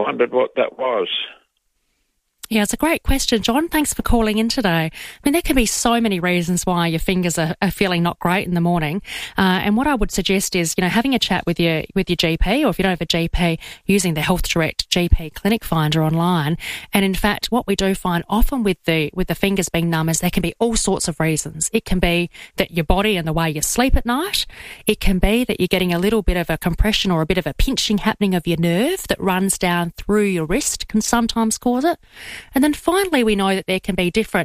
wondered what that was. Yeah, it's a great question, John. Thanks for calling in today. I mean, there can be so many reasons why your fingers are feeling not great in the morning. And what I would suggest is, having a chat with your GP, or if you don't have a GP, using the Health Direct GP Clinic Finder online. And in fact, what we do find often with the fingers being numb is there can be all sorts of reasons. It can be that your body and the way you sleep at night. It can be that you're getting a little bit of a compression or a bit of a pinching happening of your nerve that runs down through your wrist can sometimes cause it. And then finally, we know that there can be different,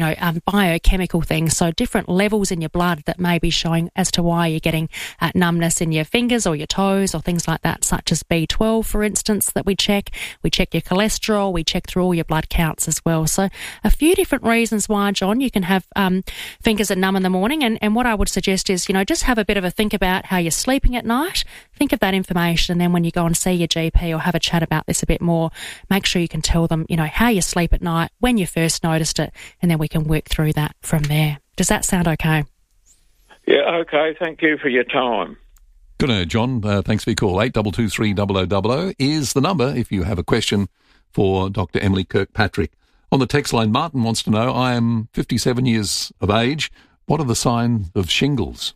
biochemical things, so different levels in your blood that may be showing as to why you're getting numbness in your fingers or your toes or things like that, such as B12, for instance, that we check. We check your cholesterol. We check through all your blood counts as well. So a few different reasons why, John, you can have fingers that numb in the morning. And what I would suggest is, just have a bit of a think about how you're sleeping at night. Think of that information. And then when you go and see your GP or have a chat about this a bit more, make sure you can tell them, how you sleep at night, when you first noticed it, and then we can work through that from there. Does that sound okay? Yeah, okay. Thank you for your time. Good night, John. Thanks for your call. 8223 0000 is the number if you have a question for Dr. Emily Kirkpatrick. On the text line, Martin wants to know, I am 57 years of age. What are the signs of shingles?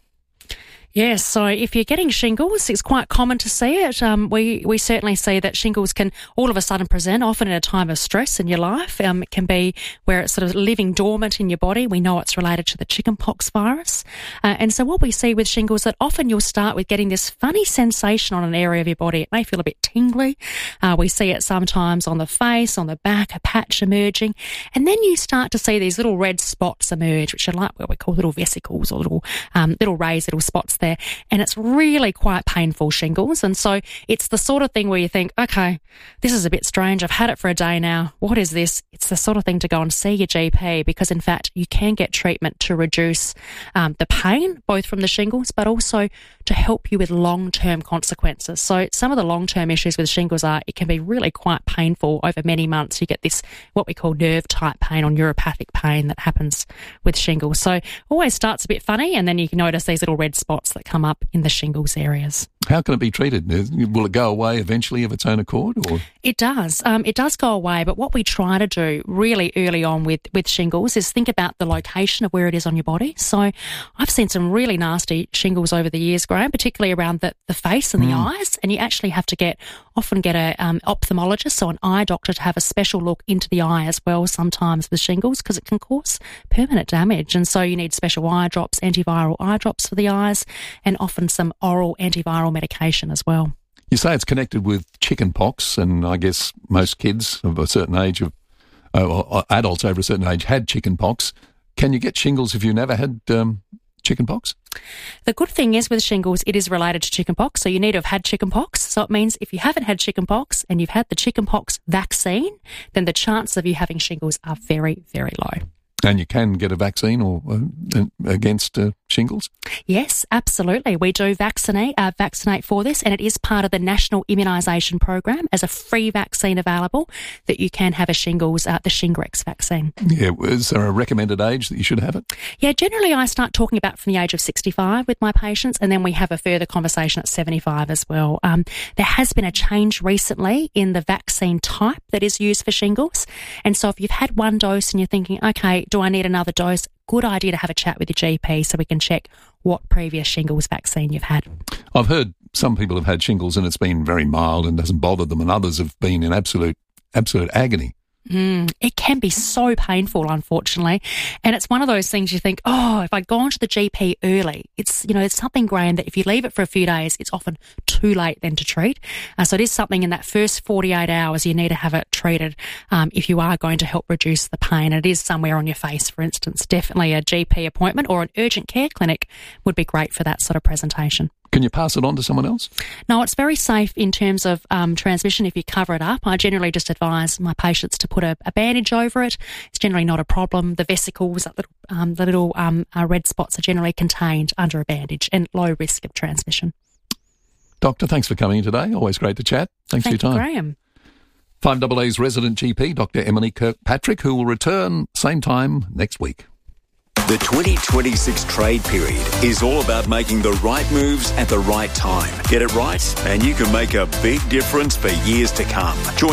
Yes, so if you're getting shingles, it's quite common to see it. We certainly see that shingles can all of a sudden present, often at a time of stress in your life. It can be where it's sort of living dormant in your body. We know it's related to the chickenpox virus. And so what we see with shingles, that often you'll start with getting this funny sensation on an area of your body. It may feel a bit tingly. We see it sometimes on the face, on the back, a patch emerging. And then you start to see these little red spots emerge, which are like what we call little vesicles or little raised little spots there, and it's really quite painful shingles. And so it's the sort of thing where you think, okay, this is a bit strange. I've had it for a day now. What is this? It's the sort of thing to go and see your GP, because in fact you can get treatment to reduce the pain, both from the shingles, but also to help you with long-term consequences. So some of the long-term issues with shingles are it can be really quite painful over many months. You get this, what we call nerve type pain or neuropathic pain that happens with shingles. So always starts a bit funny, and then you can notice these little red spots that come up in the shingles areas. How can it be treated? Will it go away eventually of its own accord? Or? It does. It does go away, but what we try to do really early on with shingles is think about the location of where it is on your body. So I've seen some really nasty shingles over the years, Graham, particularly around the face and the eyes, and you actually have to often get a ophthalmologist, so an eye doctor, to have a special look into the eye as well sometimes with shingles, because it can cause permanent damage. And so you need special eye drops, antiviral eye drops for the eyes, and often some oral antiviral medication as well. You say it's connected with chicken pox, and I guess most kids of a certain age, or adults over a certain age, had chicken pox. Can you get shingles if you never had chicken pox? The good thing is with shingles, it is related to chicken pox, so you need to have had chicken pox. So it means if you haven't had chicken pox and you've had the chicken pox vaccine, then the chances of you having shingles are very, very low. And you can get a vaccine or against shingles? Yes, absolutely. We do vaccinate for this, and it is part of the National Immunisation Program as a free vaccine available that you can have a shingles, the Shingrix vaccine. Yeah, is there a recommended age that you should have it? Yeah, generally I start talking about from the age of 65 with my patients, and then we have a further conversation at 75 as well. There has been a change recently in the vaccine type that is used for shingles, and so if you've had one dose and you're thinking, okay, do I need another dose? Good idea to have a chat with your GP so we can check what previous shingles vaccine you've had. I've heard some people have had shingles and it's been very mild and doesn't bother them, and others have been in absolute agony. It can be so painful, unfortunately. And it's one of those things you think, if I'd gone to the GP early, it's something, Graham, that if you leave it for a few days, it's often too late then to treat. So it is something in that first 48 hours you need to have it treated if you are going to help reduce the pain. It is somewhere on your face, for instance. Definitely a GP appointment or an urgent care clinic would be great for that sort of presentation. Can you pass it on to someone else? No, it's very safe in terms of transmission if you cover it up. I generally just advise my patients to put a bandage over it. It's generally not a problem. The vesicles, the little red spots are generally contained under a bandage and low risk of transmission. Doctor, thanks for coming in today. Always great to chat. Thanks for your time. Graham. 5AA's resident GP, Dr. Emily Kirkpatrick, who will return same time next week. The 2026 trade period is all about making the right moves at the right time. Get it right, and you can make a big difference for years to come. Join